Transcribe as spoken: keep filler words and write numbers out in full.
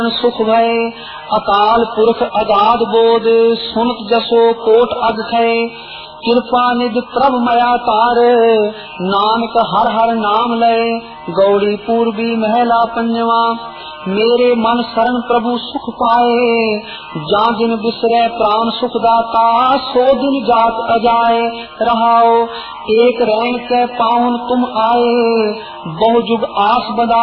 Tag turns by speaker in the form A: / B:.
A: सुख भय अकाल पुरख अगाध बोध सुनत जसो कोट अगथय कृपा निज प्रभ मया तार नानक हर हर नाम लय गौड़ी पूर्वी महला पंजवा मेरे मन शरण प्रभु सुख पाए जा जिन बिसरे प्राण सुख दाता सो दिन जात अजाए रहाओ एक रैन के पावन तुम आए बहु जुग आस बदा